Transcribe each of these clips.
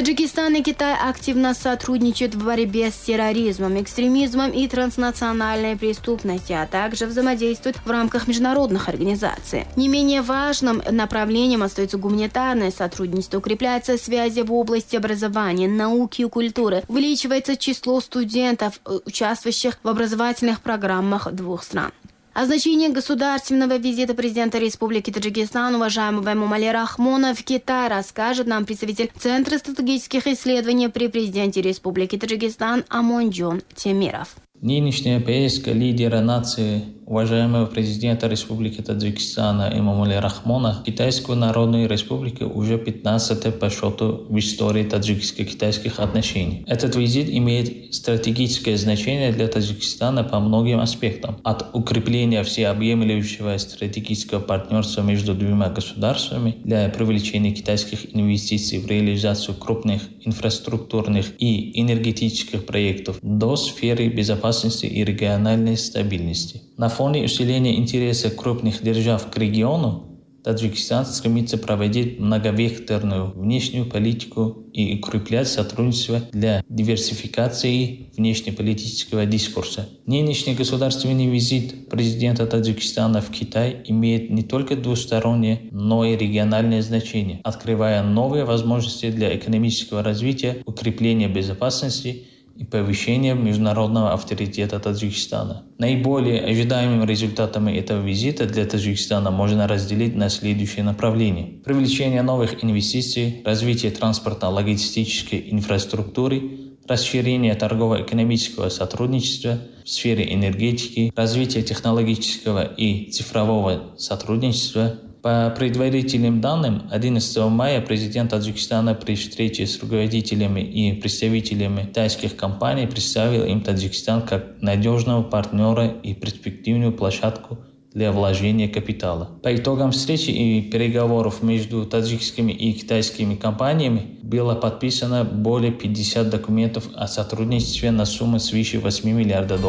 Таджикистан и Китай активно сотрудничают в борьбе с терроризмом, экстремизмом и транснациональной преступностью, а также взаимодействуют в рамках международных организаций. Не менее важным направлением остается гуманитарное сотрудничество. Укрепляются связи в области образования, науки и культуры. Увеличивается число студентов, участвующих в образовательных программах двух стран. О значении государственного визита президента Республики Таджикистан, уважаемого Эмомали Рахмона, в Китай расскажет нам представитель Центра стратегических исследований при президенте Республики Таджикистан Амонджон Темиров. Нынешняя поездка лидера нации, уважаемого президента Республики Таджикистана Эмомали Рахмона в Китайскую Народную Республику уже 15-й по счету в истории таджикско-китайских отношений. Этот визит имеет стратегическое значение для Таджикистана по многим аспектам. От укрепления всеобъемлющего стратегического партнерства между двумя государствами для привлечения китайских инвестиций в реализацию крупных инфраструктурных и энергетических проектов до сферы безопасности и региональной стабильности. На фоне усиления интереса крупных держав к региону, Таджикистан стремится проводить многовекторную внешнюю политику и укреплять сотрудничество для диверсификации внешнеполитического дискурса. Нынешний государственный визит президента Таджикистана в Китай имеет не только двустороннее, но и региональное значение, открывая новые возможности для экономического развития, укрепления безопасности и повышение международного авторитета Таджикистана. Наиболее ожидаемыми результатами этого визита для Таджикистана можно разделить на следующие направления. Привлечение новых инвестиций, развитие транспортно-логистической инфраструктуры, расширение торгово-экономического сотрудничества в сфере энергетики, развитие технологического и цифрового сотрудничества. По предварительным данным, 11 мая президент Таджикистана при встрече с руководителями и представителями китайских компаний представил им Таджикистан как надежного партнера и перспективную площадку для вложения капитала. По итогам встречи и переговоров между таджикскими и китайскими компаниями было подписано более 50 документов о сотрудничестве на сумму свыше $8 миллиардов.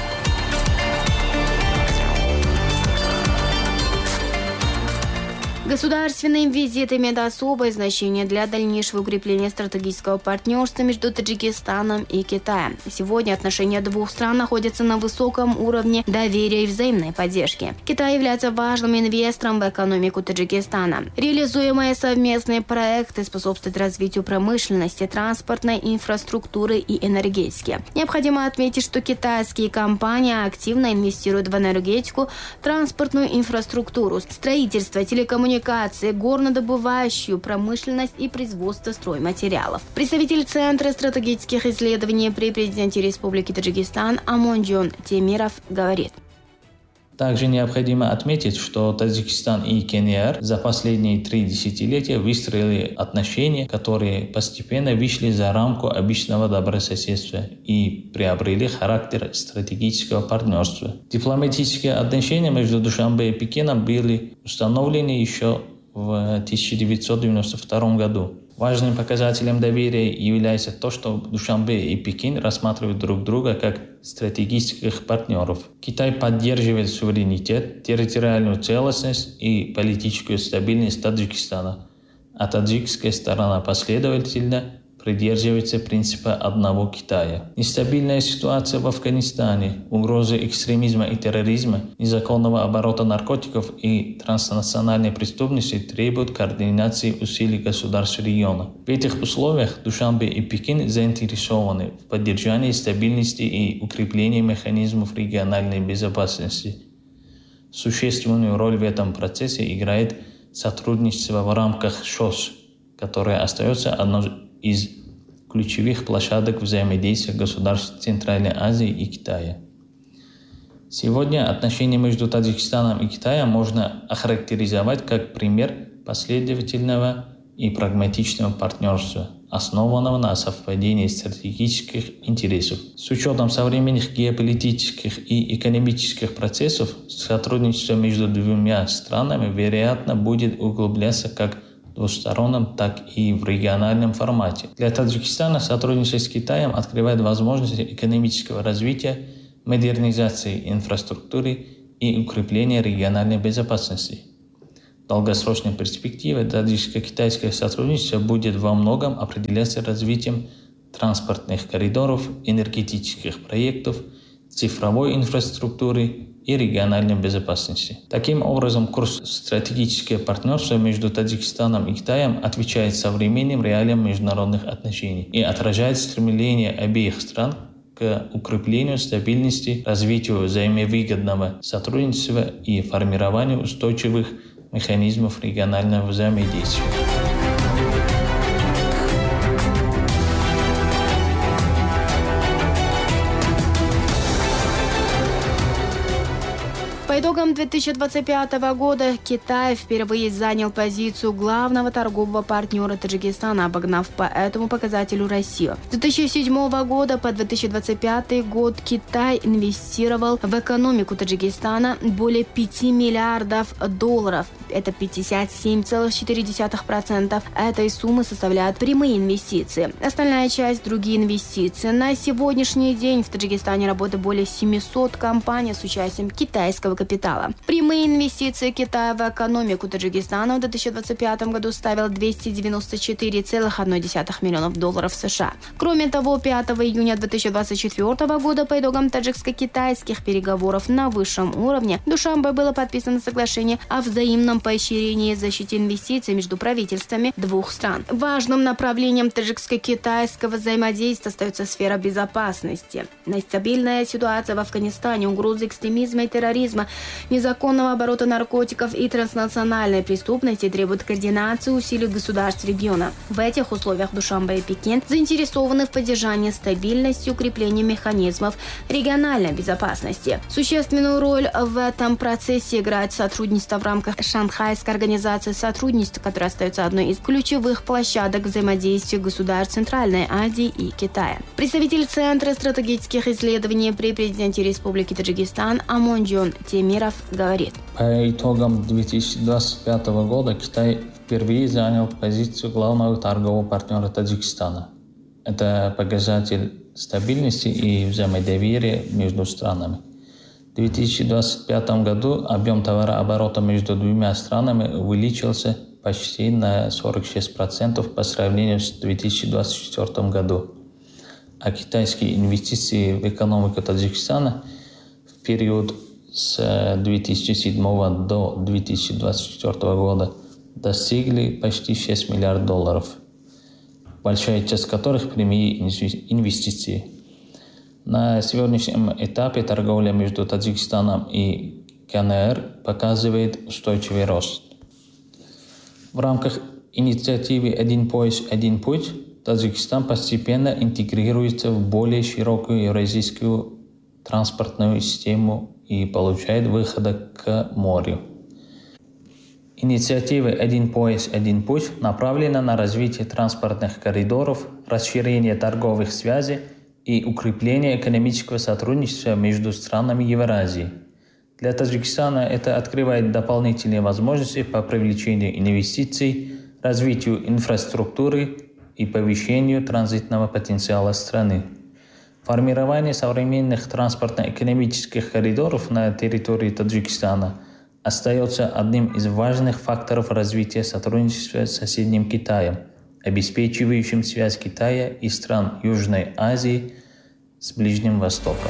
Государственный визит имеет особое значение для дальнейшего укрепления стратегического партнерства между Таджикистаном и Китаем. Сегодня отношения двух стран находятся на высоком уровне доверия и взаимной поддержки. Китай является важным инвестором в экономику Таджикистана. Реализуемые совместные проекты способствуют развитию промышленности, транспортной инфраструктуры и энергетики. Необходимо отметить, что китайские компании активно инвестируют в энергетику, транспортную инфраструктуру, строительство, телекоммуникации, горнодобывающую промышленность и производство стройматериалов. Представитель Центра стратегических исследований при президенте Республики Таджикистан Амонджон Темиров говорит. Также необходимо отметить, что Таджикистан и КНР за последние 3 десятилетия выстроили отношения, которые постепенно вышли за рамку обычного добрососедства и приобрели характер стратегического партнерства. Дипломатические отношения между Душанбе и Пекином были установлены еще в 1992 году. Важным показателем доверия является то, что Душанбе и Пекин рассматривают друг друга как стратегических партнеров. Китай поддерживает суверенитет, территориальную целостность и политическую стабильность Таджикистана, а таджикская сторона последовательно придерживается принципа одного Китая. Нестабильная ситуация в Афганистане, угрозы экстремизма и терроризма, незаконного оборота наркотиков и транснациональной преступности требуют координации усилий государств региона. В этих условиях Душанбе и Пекин заинтересованы в поддержании стабильности и укреплении механизмов региональной безопасности. Существенную роль в этом процессе играет сотрудничество в рамках ШОС, которое остается одной из ключевых площадок взаимодействия государств Центральной Азии и Китая. Сегодня отношения между Таджикистаном и Китаем можно охарактеризовать как пример последовательного и прагматичного партнерства, основанного на совпадении стратегических интересов. С учетом современных геополитических и экономических процессов, сотрудничество между двумя странами, вероятно, будет углубляться как в двустороннем, так и в региональном формате. Для Таджикистана сотрудничество с Китаем открывает возможности экономического развития, модернизации инфраструктуры и укрепления региональной безопасности. В долгосрочной перспективе таджикско-китайское сотрудничество будет во многом определяться развитием транспортных коридоров, энергетических проектов, цифровой инфраструктуры и региональной безопасности. Таким образом, курс стратегическое партнерство между Таджикистаном и Китаем отвечает современным реалиям международных отношений и отражает стремление обеих стран к укреплению стабильности, развитию взаимовыгодного сотрудничества и формированию устойчивых механизмов регионального взаимодействия. По итогам 2025 года Китай впервые занял позицию главного торгового партнера Таджикистана, обогнав по этому показателю Россию. С 2007 года по 2025 год Китай инвестировал в экономику Таджикистана более $5 миллиардов. Это 57,4% этой суммы составляют прямые инвестиции. Остальная часть – другие инвестиции. На сегодняшний день в Таджикистане работает более 700 компаний с участием китайского капитала. Прямые инвестиции Китая в экономику Таджикистана в 2025 году составил $294,1 миллиона США. Кроме того, 5 июня 2024 года по итогам таджикско-китайских переговоров на высшем уровне в Душанбе было подписано соглашение о взаимном поощрении и защите инвестиций между правительствами двух стран. Важным направлением таджикско-китайского взаимодействия остается сфера безопасности. Нестабильная ситуация в Афганистане, угрозы экстремизма и терроризма, незаконного оборота наркотиков и транснациональной преступности требуют координации усилий государств региона. В этих условиях Душанбе и Пекин заинтересованы в поддержании стабильности и укреплении механизмов региональной безопасности. Существенную роль в этом процессе играет сотрудничество в рамках Шанхайской организации сотрудничества, которая остается одной из ключевых площадок взаимодействия государств Центральной Азии и Китая. Представитель Центра стратегических исследований при президенте Республики Таджикистан Амон Темиров говорит. По итогам 2025 года Китай впервые занял позицию главного торгового партнера Таджикистана. Это показатель стабильности и взаимодоверия между странами. В 2025 году объем товарооборота между двумя странами увеличился почти на 46% по сравнению с 2024 годом. А китайские инвестиции в экономику Таджикистана в период с 2007 до 2024 года достигли почти $6 миллиардов, большая часть которых прямые инвестиции. На сегодняшнем этапе торговля между Таджикистаном и КНР показывает устойчивый рост. В рамках инициативы «Один пояс, один путь» Таджикистан постепенно интегрируется в более широкую евразийскую транспортную систему и получает выходы к морю. Инициатива «Один пояс, один путь» направлена на развитие транспортных коридоров, расширение торговых связей и укрепление экономического сотрудничества между странами Евразии. Для Таджикистана это открывает дополнительные возможности по привлечению инвестиций, развитию инфраструктуры и повышению транзитного потенциала страны. Формирование современных транспортно-экономических коридоров на территории Таджикистана остается одним из важных факторов развития сотрудничества с соседним Китаем, обеспечивающим связь Китая и стран Южной Азии с Ближним Востоком.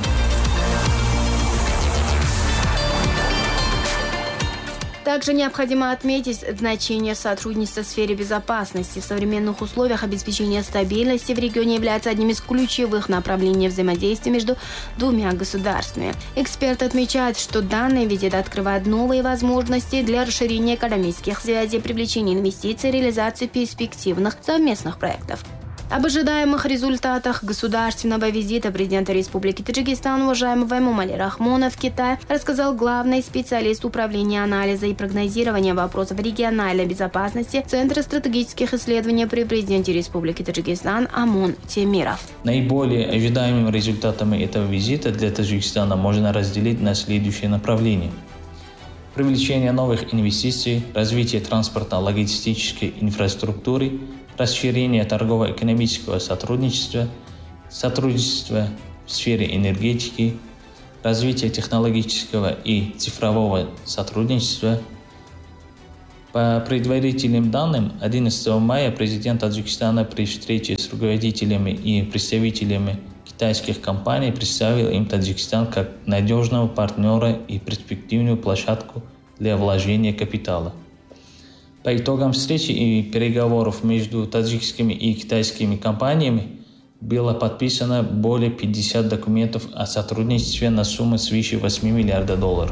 Также необходимо отметить значение сотрудничества в сфере безопасности. В современных условиях обеспечение стабильности в регионе является одним из ключевых направлений взаимодействия между двумя государствами. Эксперты отмечают, что данный визит открывает новые возможности для расширения экономических связей, привлечения инвестиций и реализации перспективных совместных проектов. Об ожидаемых результатах государственного визита президента Республики Таджикистан уважаемого Эмомали Рахмона в Китае рассказал главный специалист управления анализа и прогнозирования вопросов региональной безопасности Центра стратегических исследований при президенте Республики Таджикистан Амон Темиров. Наиболее ожидаемыми результатами этого визита для Таджикистана можно разделить на следующие направления. Привлечение новых инвестиций, развитие транспортно-логистической инфраструктуры, расширение торгово-экономического сотрудничества, сотрудничество в сфере энергетики, развитие технологического и цифрового сотрудничества, По предварительным данным, 11 мая президент Таджикистана при встрече с руководителями и представителями китайских компаний представил им Таджикистан как надежного партнера и перспективную площадку для вложения капитала. По итогам встречи и переговоров между таджикскими и китайскими компаниями было подписано более 50 документов о сотрудничестве на сумму свыше $8 миллиардов.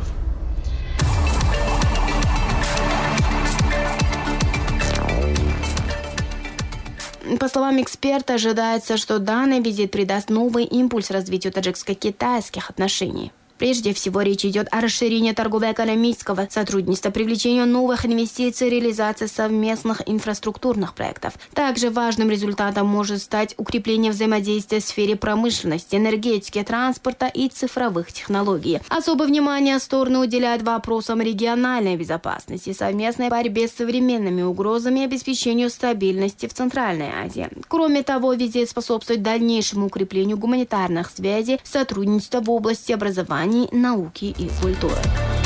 По словам эксперта, ожидается, что данный визит придаст новый импульс развитию таджикско-китайских отношений. Прежде всего, речь идет о расширении торгово-экономического сотрудничества, привлечению новых инвестиций, реализации совместных инфраструктурных проектов. Также важным результатом может стать укрепление взаимодействия в сфере промышленности, энергетики, транспорта и цифровых технологий. Особое внимание стороны уделяют вопросам региональной безопасности, совместной борьбе с современными угрозами и обеспечению стабильности в Центральной Азии. Кроме того, визит способствует дальнейшему укреплению гуманитарных связей, сотрудничества в области образования, науки и культуры.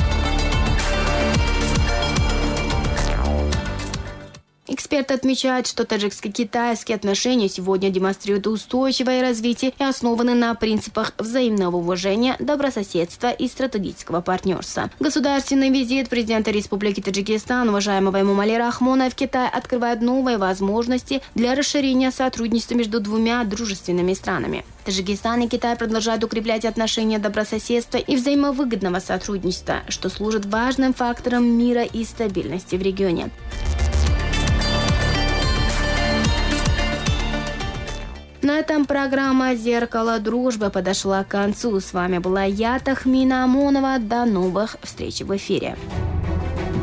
Эксперты отмечают, что таджикско-китайские отношения сегодня демонстрируют устойчивое развитие и основаны на принципах взаимного уважения, добрососедства и стратегического партнерства. Государственный визит президента Республики Таджикистан, уважаемого Эмомали Рахмона, в Китай открывает новые возможности для расширения сотрудничества между двумя дружественными странами. Таджикистан и Китай продолжают укреплять отношения добрососедства и взаимовыгодного сотрудничества, что служит важным фактором мира и стабильности в регионе. На этом программа «Зеркало дружбы» подошла к концу. С вами была я, Тахмина Амонова. До новых встреч в эфире.